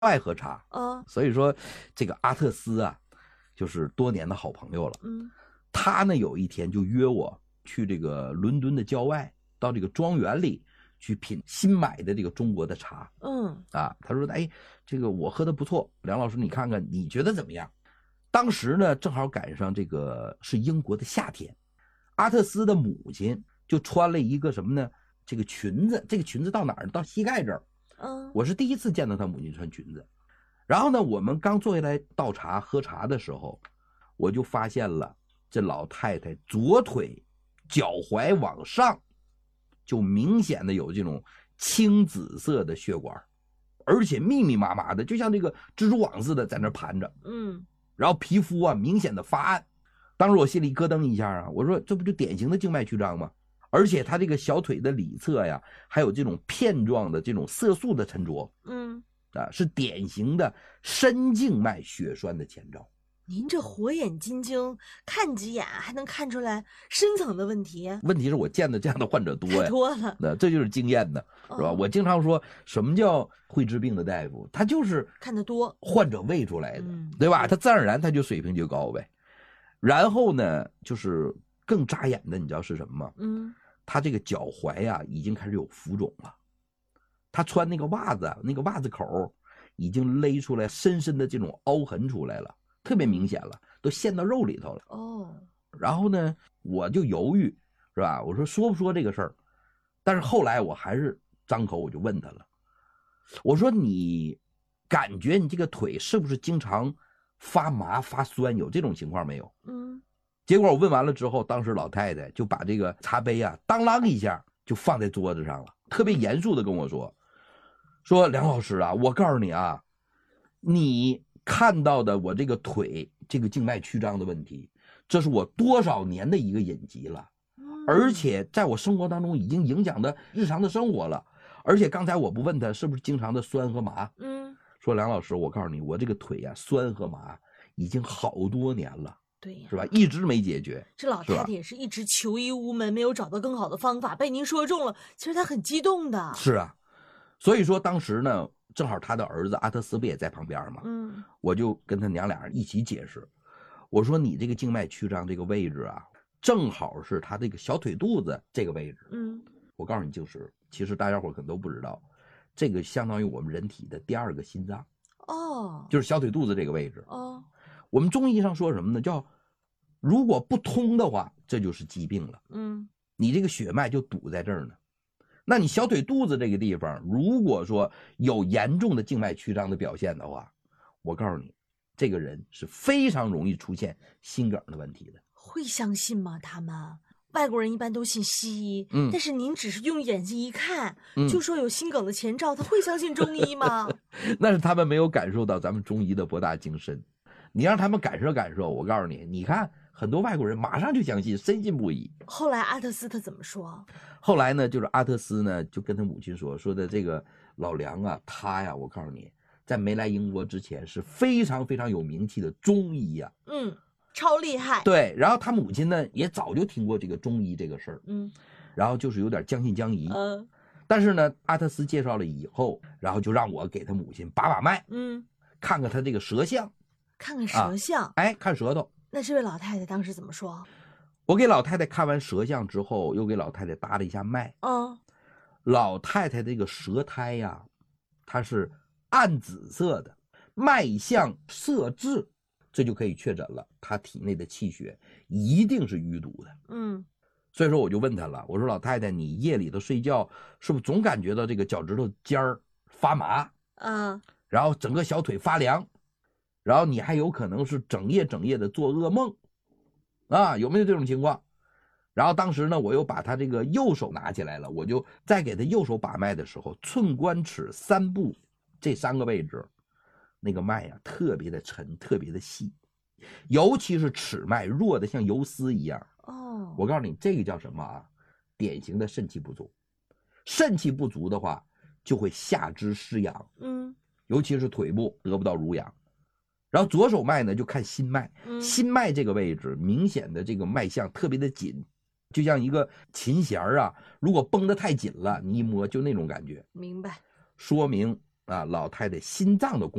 外喝茶啊， 所以说这个阿特斯啊，就是多年的好朋友了。他呢有一天就约我去这个伦敦的郊外，到这个庄园里去品新买的这个中国的茶。他说哎，这个我喝的不错，梁老师你看看你觉得怎么样？当时呢正好赶上这个是英国的夏天，阿特斯的母亲就穿了一个什么呢？这个裙子，这个裙子到哪儿？到膝盖这儿。我是第一次见到他母亲穿裙子。然后呢，我们刚坐下来倒茶喝茶的时候，我就发现了这老太太左腿脚踝往上就明显的有这种青紫色的血管，而且密密麻麻的，就像这个蜘蛛网似的在那盘着。然后皮肤啊明显的发暗。当时我心里咯噔一下啊，我说这不就典型的静脉曲张吗？而且他这个小腿的里侧呀，还有这种片状的这种色素的沉着。是典型的深静脉血栓的前兆。 您这火眼金睛，看几眼还能看出来深层的问题。 问题是我见的这样的患者多呀， 太多了。 那这就是经验的，是吧？我经常说什么叫会治病的大夫，他就是看得多， 患者喂出来的，对吧？他自然而然他就水平就高呗。然后呢，就是更扎眼的，你知道是什么吗？他这个脚踝呀已经开始有浮肿了。他穿那个袜子，那个袜子口已经勒出来深深的这种凹痕出来了，特别明显了，都陷到肉里头了。然后呢，我就犹豫，是吧？我说说不说这个事儿？但是后来我还是张口我就问他了，我说你感觉你这个腿是不是经常发麻发酸，有这种情况没有？结果我问完了之后，当时老太太就把这个茶杯啊当啷一下就放在桌子上了，特别严肃的跟我说梁老师啊，我告诉你啊，你看到的我这个腿这个静脉曲张的问题，这是我多少年的一个隐疾了，而且在我生活当中已经影响的日常的生活了。而且刚才我不问他是不是经常的酸和麻，说梁老师，我告诉你，我这个腿啊酸和麻已经好多年了。 对呀， 是吧？一直没解决。 这老太太也是一直求医无门，没有找到更好的方法，被您说中了。其实她很激动的。 是啊，所以说当时呢，正好他的儿子阿特斯不也在旁边吗？我就跟他娘俩人一起解释，我说你这个静脉曲张这个位置啊，正好是他这个小腿肚子这个位置。我告诉你，就是其实大家伙可能都不知道，这个相当于我们人体的第二个心脏。就是小腿肚子这个位置。我们中医上说什么呢？叫如果不通的话，这就是疾病了。你这个血脉就堵在这儿呢。那你小腿肚子这个地方，如果说有严重的静脉曲张的表现的话，我告诉你，这个人是非常容易出现心梗的问题的。 会相信吗？他们外国人一般都信西医，但是您只是用眼睛一看，就说有心梗的前兆，他会相信中医吗？ 那是他们没有感受到咱们中医的博大精深。你让他们感受感受，我告诉你，你看很多外国人马上就相信，深信不疑。 后来阿特斯他怎么说？ 后来呢，就是阿特斯呢就跟他母亲说的这个老梁啊，他呀，我告诉你，在没来英国之前是非常非常有名气的中医呀。 超厉害。 对，然后他母亲呢也早就听过这个中医这个事儿，然后就是有点将信将疑。但是呢，阿特斯介绍了以后，然后就让我给他母亲把脉，看看他这个舌象。 看看舌象， 看舌头。 那这位老太太当时怎么说？ 我给老太太看完舌象之后，又给老太太搭了一下脉。老太太这个舌苔呀，它是暗紫色的，脉象色滞，这就可以确诊了，她体内的气血一定是淤堵的。所以说我就问她了，我说老太太，你夜里头睡觉是不是总感觉到这个脚趾头尖儿发麻？然后整个小腿发凉。然后你还有可能是整夜的做噩梦，有没有这种情况？然后当时呢，我又把他这个右手拿起来了，我就在给他右手把脉的时候，寸关尺三部这3个位置，那个脉啊特别的沉，特别的细，尤其是尺脉弱的像游丝一样。我告诉你，这个叫什么啊？典型的肾气不足。肾气不足的话，就会下肢失养，尤其是腿部得不到濡养。然后左手脉呢，就看心脉，心脉这个位置明显的这个脉象特别的紧，就像一个琴弦啊，如果绷得太紧了，你一摸就那种感觉。 明白。 说明啊，老太太心脏的功